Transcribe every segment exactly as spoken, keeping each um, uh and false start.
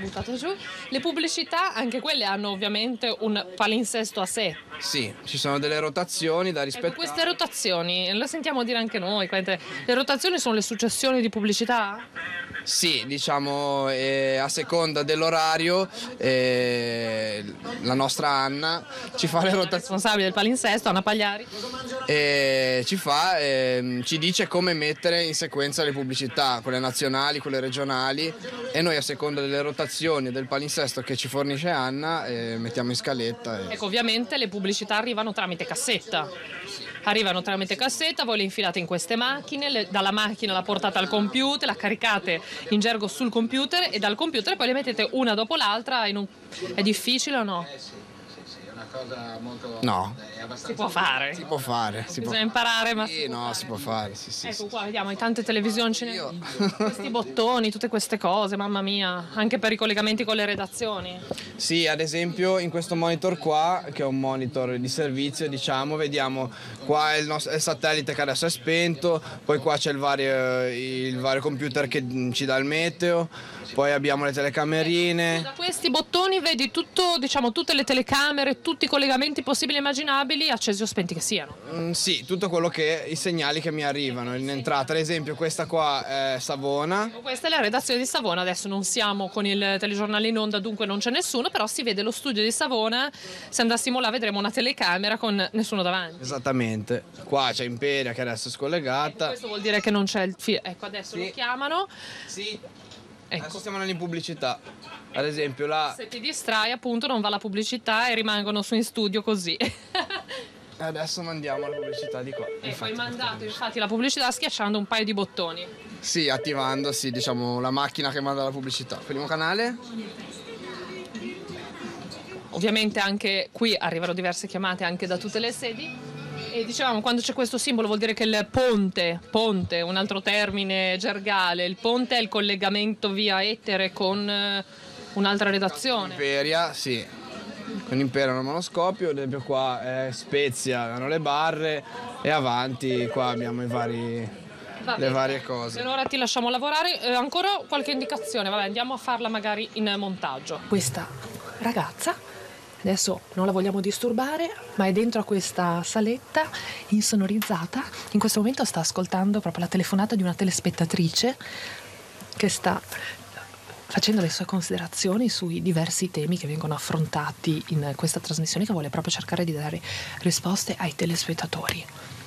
buttato giù. Le pubblicità, anche quelle hanno ovviamente un palinsesto a sé. Sì, ci sono delle rotazioni da rispettare. Ecco, queste rotazioni, le sentiamo dire anche noi, le rotazioni sono le successioni di pubblicità? Sì, diciamo eh, a seconda dell'orario eh, la nostra Anna ci fa le La rotazioni. responsabile del palinsesto, Anna Pagliari. E ci fa, ehm, ci dice come mettere in sequenza le pubblicità, quelle nazionali, quelle regionali, e noi a seconda delle rotazioni e del palinsesto che ci fornisce Anna eh, mettiamo in scaletta. E... Ecco, ovviamente le pubblicità arrivano tramite cassetta. Arrivano tramite cassetta, voi le infilate in queste macchine, le, dalla macchina la portate al computer, la caricate in gergo sul computer e dal computer poi le mettete una dopo l'altra in un... È difficile o no? Cosa molto No, Si può fare. si può fare. Si Bisogna può... imparare, ma Sì, si può no, fare. si può fare. Sì, sì, Ecco sì. qua, vediamo, hai tante televisioni, ce ne Io. questi bottoni, tutte queste cose, mamma mia, anche per i collegamenti con le redazioni. Sì, ad esempio in questo monitor qua, che è un monitor di servizio, diciamo, vediamo qua è il, nostro, è il satellite che adesso è spento, poi qua c'è il vario, il vario computer che ci dà il meteo, poi abbiamo le telecamerine. Da questi bottoni vedi tutto, diciamo, tutte le telecamere, tutti i collegamenti possibili e immaginabili, accesi o spenti che siano. Mm, sì, tutto quello che i segnali che mi arrivano in entrata. Ad esempio questa qua è Savona. Questa è la redazione di Savona, adesso non siamo con il telegiornale in onda, dunque non c'è nessuno, però si vede lo studio di Savona, se andassimo là vedremo una telecamera con nessuno davanti. Esattamente. Qua c'è Imperia che adesso è scollegata. Questo vuol dire che non c'è il filo, ecco adesso Sì. lo chiamano. Sì. Ecco. Adesso stiamo andando in pubblicità. Ad esempio là. Se ti distrai appunto non va la pubblicità e rimangono su in studio così. Adesso mandiamo la pubblicità di qua. Ecco, Infatti, hai mandato infatti la pubblicità schiacciando un paio di bottoni. Sì, attivando, sì, diciamo, la macchina che manda la pubblicità. Primo canale. Ovviamente anche qui arrivano diverse chiamate anche da tutte le sedi. E dicevamo, quando c'è questo simbolo vuol dire che il ponte, ponte, un altro termine gergale, il ponte è il collegamento via etere con eh, un'altra redazione. Imperia, sì. Con Imperia hanno monoscopio, ad esempio qua è Spezia, hanno le barre e avanti qua abbiamo i vari, Va le bene. varie cose. Per ora ti lasciamo lavorare. Eh, ancora qualche indicazione? Vabbè, andiamo a farla magari in montaggio. Questa ragazza, adesso non la vogliamo disturbare, ma è dentro a questa saletta insonorizzata. In questo momento sta ascoltando proprio la telefonata di una telespettatrice che sta facendo le sue considerazioni sui diversi temi che vengono affrontati in questa trasmissione, che vuole proprio cercare di dare risposte ai telespettatori.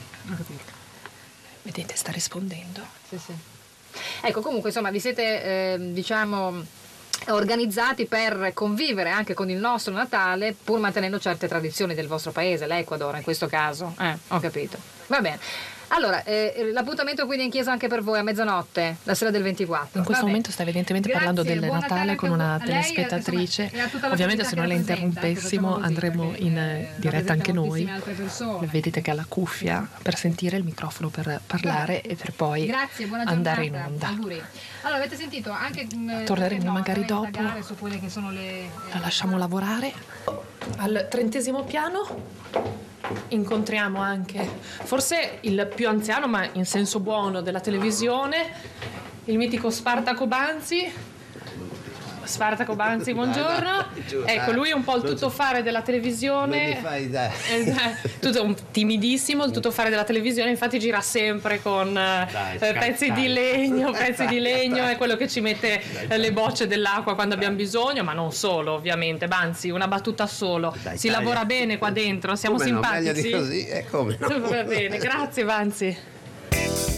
Vedete, sta rispondendo. Sì, sì. Ecco, comunque insomma vi siete eh, diciamo organizzati per convivere anche con il nostro Natale, pur mantenendo certe tradizioni del vostro paese, l'Ecuador in questo caso. Eh, ho capito. Va bene. Allora, eh, l'appuntamento quindi è in chiesa anche per voi a mezzanotte, la sera del ventiquattro. In questo Va momento bene. sta evidentemente Grazie, parlando del buon Natale con anche una a lei, telespettatrice. insomma, e a tutta la Ovviamente comunità se non che la rappresenta, interrompessimo ecco, facciamo andremo così, in eh, diretta anche noi. rappresenta moltissime altre persone. Vedete che ha la cuffia per sentire il microfono per parlare e per poi Grazie, buona andare in giornata, onda. auguri. Allora, avete sentito anche mh, Torneremo no, magari da dopo. indagare su quelle che sono le La lasciamo lavorare. Al trentesimo piano incontriamo anche forse il più anziano, ma in senso buono, della televisione, il mitico Spartaco Banzi. Spartaco Banzi, buongiorno. Ecco, lui è un po' il tuttofare della televisione. Non mi fai idea. Eh, tutto un timidissimo, il tuttofare della televisione, infatti gira sempre con eh, Dai, pezzi di dai. legno, pezzi di legno, è quello che ci mette eh, le bocce dell'acqua quando abbiamo bisogno, ma non solo, ovviamente. Banzi, una battuta solo. Dai, si dai. lavora bene qua dentro, siamo Come no, simpatici. meglio di così, e come no. Va bene, grazie Banzi.